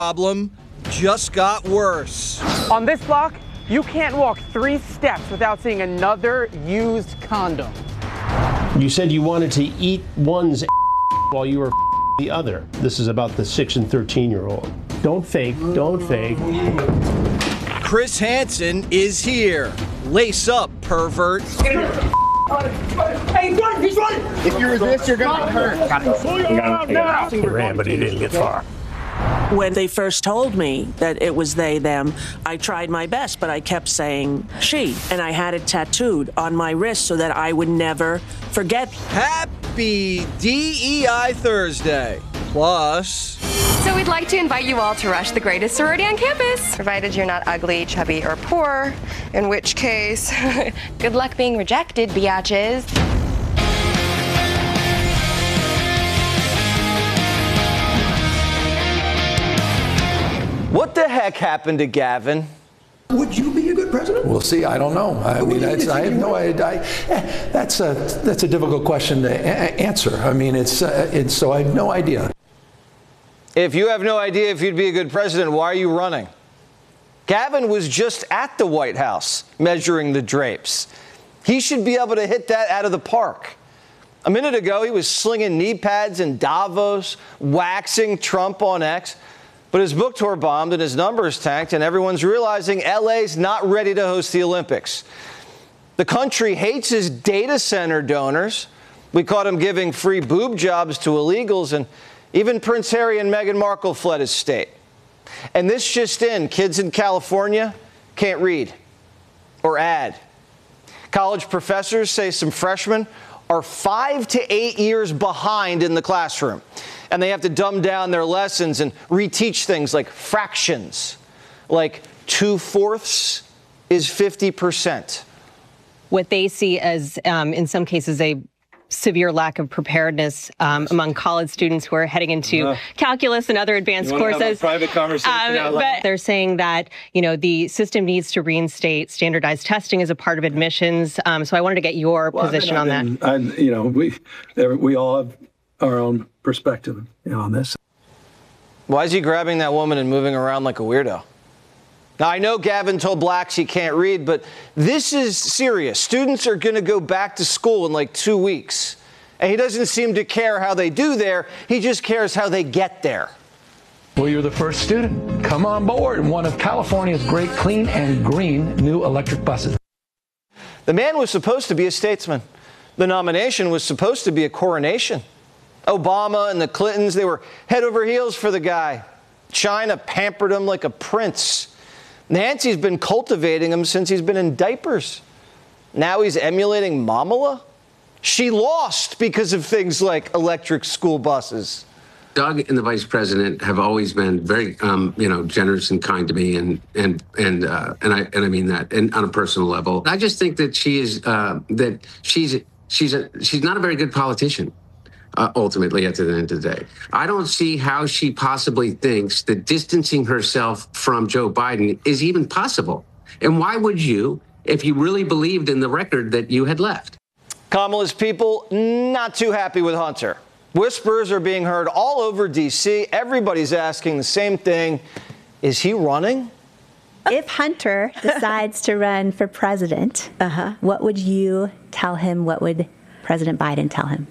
problem just got worse. On this block, you can't walk 3 steps without seeing another used condom. You said you wanted to eat one's while you were the other. This is about the 6 and 13-year-old. Don't fake, don't fake. Chris Hansen is here. Lace up, pervert. Hey, run! He's running! If you resist, you're gonna get hurt. He ran, but he didn't get far. When they first told me that it was they, them, I tried my best, but I kept saying she. And I had it tattooed on my wrist so that I would never forget. Happy DEI Thursday. Plus, So we'd like to invite you all to Rush, the greatest sorority on campus. Provided you're not ugly, chubby, or poor, in which case, good luck being rejected, biatches. what the heck happened to Gavin? Would you be a good president? We'll see. I don't know. I mean, I have no idea. That's a difficult question to answer. I mean, so I have no idea. If you have no idea if you'd be a good president, why are you running? Gavin was just at the White House measuring the drapes. He should be able to hit that out of the park. A minute ago, he was slinging knee pads in Davos, waxing Trump on X. But his book tour bombed and his numbers tanked, and everyone's realizing LA's not ready to host the Olympics. The country hates his data center donors. We caught him giving free boob jobs to illegals, and even Prince Harry and Meghan Markle fled his state. And this just in, kids in California can't read or add. College professors say some freshmen are 5 to 8 years behind in the classroom. And they have to dumb down their lessons and reteach things like fractions, like 2/4 is 50%. What they see as, in some cases, a severe lack of preparedness among college students who are heading into calculus and other advanced courses. Have a private conversation but they're saying that, the system needs to reinstate standardized testing as a part of admissions. So I wanted to get your position on that. We all have our own perspective on this. Why is he grabbing that woman and moving around like a weirdo? Now, I know Gavin told blacks he can't read, but this is serious. Students are going to go back to school in like 2 weeks. And he doesn't seem to care how they do there. He just cares how they get there. Well, you're the first student. Come on board in one of California's great clean and green new electric buses. The man was supposed to be a statesman. The nomination was supposed to be a coronation. Obama and the Clintons, they were head over heels for the guy. China pampered him like a prince. Nancy's been cultivating him since he's been in diapers. Now he's emulating Mamala? She lost because of things like electric school buses. Doug and the vice president have always been very, generous and kind to me, and I mean that, and on a personal level. I just think that she's not a very good politician. Ultimately, at the end of the day, I don't see how she possibly thinks that distancing herself from Joe Biden is even possible. And why would you, if you really believed in the record that you had left? Kamala's people not too happy with Hunter. Whispers are being heard all over D.C. Everybody's asking the same thing. Is he running? If Hunter decides to run for president, what would you tell him? What would President Biden tell him?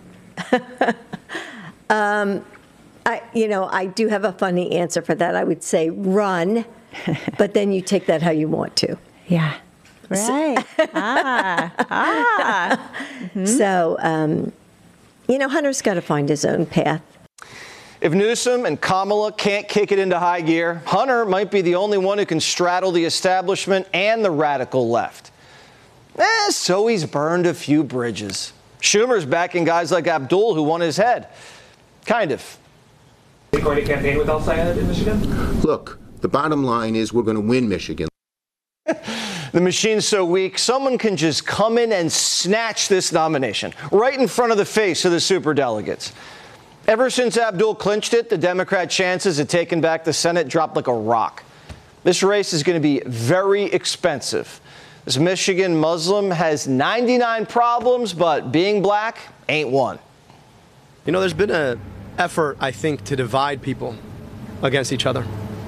I do have a funny answer for that. I would say run, but then you take that how you want to. Yeah. Right. So, Hunter's got to find his own path. If Newsom and Kamala can't kick it into high gear, Hunter might be the only one who can straddle the establishment and the radical left. So he's burned a few bridges. Schumer's backing guys like Abdul, who won his head. Kind of. Are you going to campaign with El Sayed in Michigan? Look, the bottom line is we're going to win Michigan. The machine's so weak, someone can just come in and snatch this nomination right in front of the face of the superdelegates. Ever since Abdul clinched it, the Democrat chances of taking back the Senate dropped like a rock. This race is going to be very expensive. This Michigan Muslim has 99 problems, but being black ain't one. There's been an effort, I think, to divide people against each other.